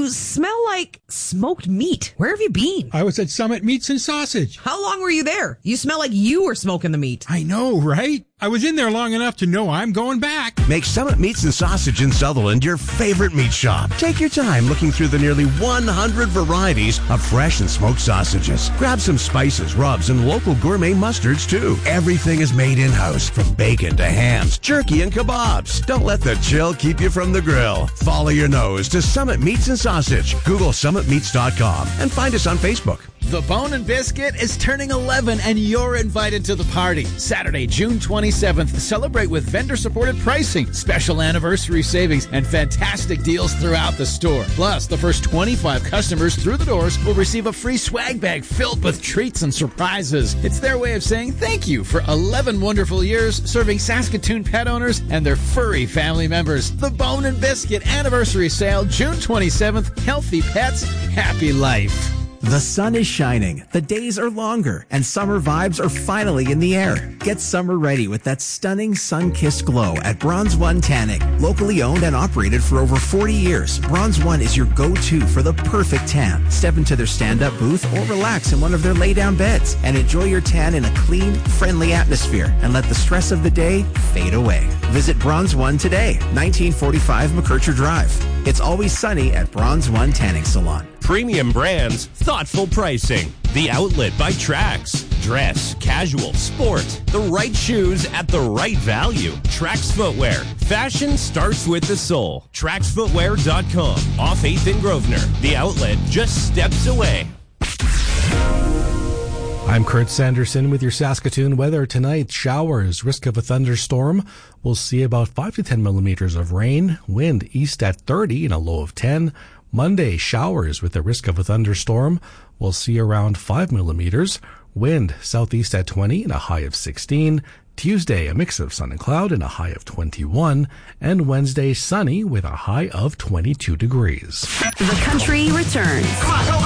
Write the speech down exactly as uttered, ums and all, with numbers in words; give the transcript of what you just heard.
You smell like smoked meat. Where have you been? I was at Summit Meats and Sausage. How long were you there? You smell like you were smoking the meat. I know, right? I was in there long enough to know I'm going back. Make Summit Meats and Sausage in Sutherland your favorite meat shop. Take your time looking through the nearly one hundred varieties of fresh and smoked sausages. Grab some spices, rubs, and local gourmet mustards, too. Everything is made in-house, from bacon to hams, jerky, and kebabs. Don't let the chill keep you from the grill. Follow your nose to Summit Meats and Sausage. Google summit meats dot com and find us on Facebook. The Bone and Biscuit is turning eleven, and you're invited to the party. Saturday, June twenty-seventh. Celebrate with vendor-supported pricing, special anniversary savings, and fantastic deals throughout the store. Plus, the first twenty-five customers through the doors will receive a free swag bag filled with treats and surprises. It's their way of saying thank you for eleven wonderful years serving Saskatoon pet owners and their furry family members. The Bone and Biscuit Anniversary Sale, June twenty-seventh. Healthy pets, happy life. The sun is shining, the days are longer, and summer vibes are finally in the air. Get summer ready with that stunning sun-kissed glow at Bronze One Tanning. Locally owned and operated for over forty years, Bronze One is your go-to for the perfect tan. Step into their stand-up booth or relax in one of their lay-down beds and enjoy your tan in a clean, friendly atmosphere and let the stress of the day fade away. Visit Bronze One today, nineteen forty-five McKercher Drive. It's always sunny at Bronze One Tanning Salon. Premium brands, thoughtful pricing. The Outlet by Trax. Dress, casual, sport. The right shoes at the right value. Trax Footwear. Fashion starts with the soul. trax footwear dot com. Off eighth and Grosvenor. The Outlet, just steps away. I'm Kurt Sanderson with your Saskatoon weather tonight. Showers, risk of a thunderstorm. We'll see about five to ten millimeters of rain. Wind east at thirty and a low of ten. Monday, showers with a risk of a thunderstorm. We'll see around five millimeters. Wind southeast at twenty and a high of sixteen. Tuesday, a mix of sun and cloud and a high of twenty-one. And Wednesday, sunny with a high of twenty-two degrees. The Country returns.